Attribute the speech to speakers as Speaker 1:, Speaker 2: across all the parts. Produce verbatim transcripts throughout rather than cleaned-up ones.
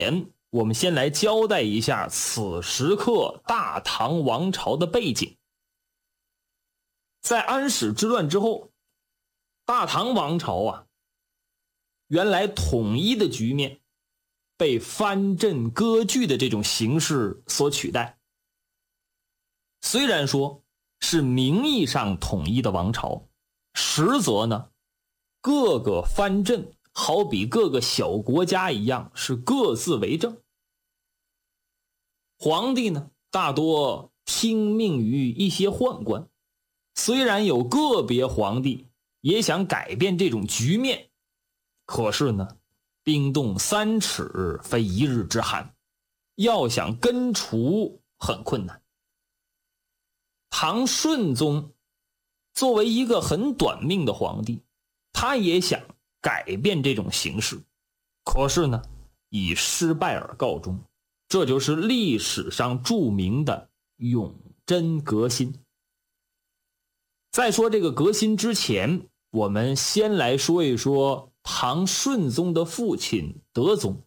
Speaker 1: 我们先来交代一下此时刻大唐王朝的背景。在安史之乱之后，大唐王朝啊，原来统一的局面被藩镇割据的这种形式所取代。虽然说是名义上统一的王朝，实则呢，各个藩镇好比各个小国家一样，是各自为政。皇帝呢，大多听命于一些宦官，虽然有个别皇帝也想改变这种局面，可是呢，冰冻三尺非一日之寒，要想根除很困难。唐顺宗作为一个很短命的皇帝，他也想改变这种形势，可是呢，以失败而告终。这就是历史上著名的永贞革新。在说这个革新之前，我们先来说一说唐顺宗的父亲德宗。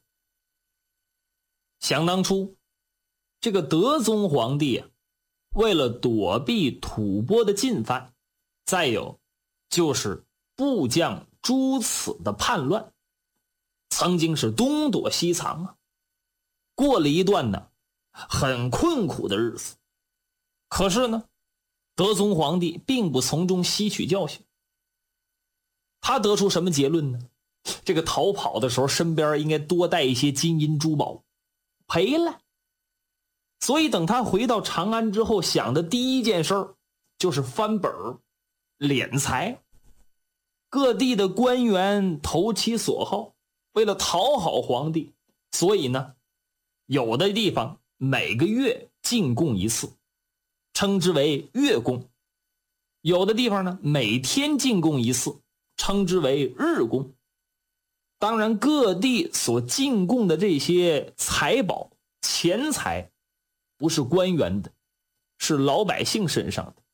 Speaker 1: 想当初，这个德宗皇帝啊，为了躲避吐蕃的进犯，再有就是部将朱此的叛乱，曾经是东躲西藏啊，过了一段呢很困苦的日子。可是呢，德宗皇帝并不从中吸取教训。他得出什么结论呢？这个逃跑的时候身边应该多带一些金银珠宝，赔了。所以等他回到长安之后，想的第一件事就是翻本敛财。各地的官员投其所好，为了讨好皇帝，所以呢，有的地方每个月进贡一次，称之为月贡；有的地方呢，每天进贡一次，称之为日贡。当然，各地所进贡的这些财宝、钱财，不是官员的，是老百姓身上的。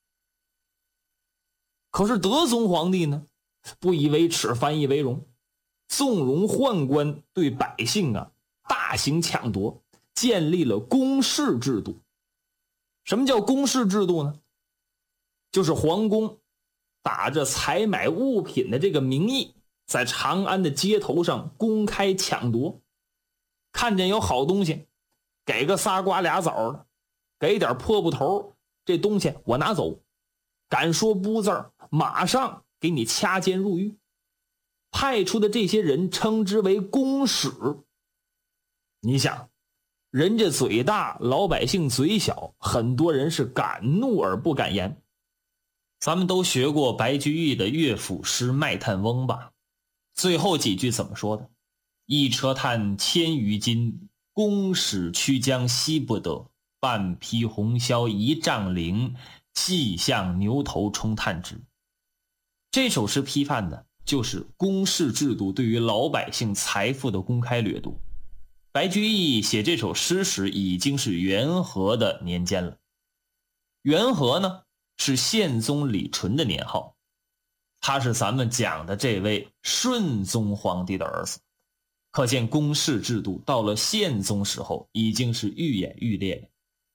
Speaker 1: 可是德宗皇帝呢，不以为耻，反以为荣，纵容宦官对百姓啊大行抢夺，建立了公示制度。什么叫公示制度呢？就是皇宫打着采买物品的这个名义，在长安的街头上公开抢夺，看见有好东西，给个仨瓜俩枣的，给点破布头，这东西我拿走，敢说不字儿，马上给你掐监入狱。派出的这些人称之为公使。你想，人家嘴大，老百姓嘴小，很多人是敢怒而不敢言。咱们都学过白居易的乐府诗《卖炭翁》吧？最后几句怎么说的？一车炭千余斤，公使驱将惜不得，半匹红绡一丈绫，细向牛头充炭汁。这首诗批判的就是公示制度对于老百姓财富的公开掠夺。白居易写这首诗时已经是元和的年间了。元和呢，是宪宗李纯的年号，他是咱们讲的这位顺宗皇帝的儿子。可见公示制度到了宪宗时候已经是愈演愈烈了。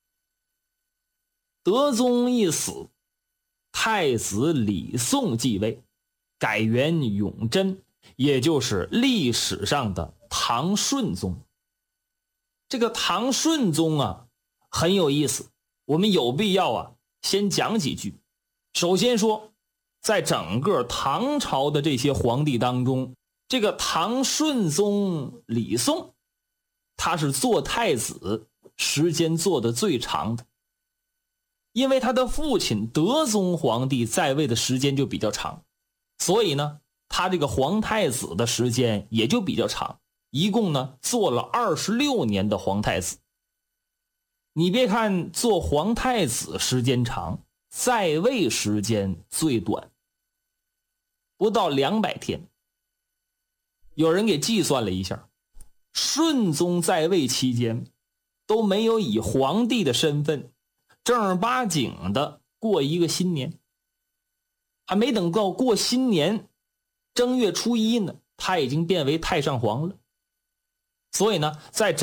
Speaker 1: 德宗一死，太子李诵继位，改元永贞，也就是历史上的唐顺宗。这个唐顺宗啊，很有意思，我们有必要啊先讲几句。首先说，在整个唐朝的这些皇帝当中，这个唐顺宗李诵，他是做太子时间做的最长的。因为他的父亲德宗皇帝在位的时间就比较长，所以呢，他这个皇太子的时间也就比较长，一共呢做了二十六年的皇太子。你别看做皇太子时间长，在位时间最短，不到两百天。有人给计算了一下，顺宗在位期间都没有以皇帝的身份正儿八经的过一个新年，还没等到过新年正月初一呢，他已经变为太上皇了。所以呢，在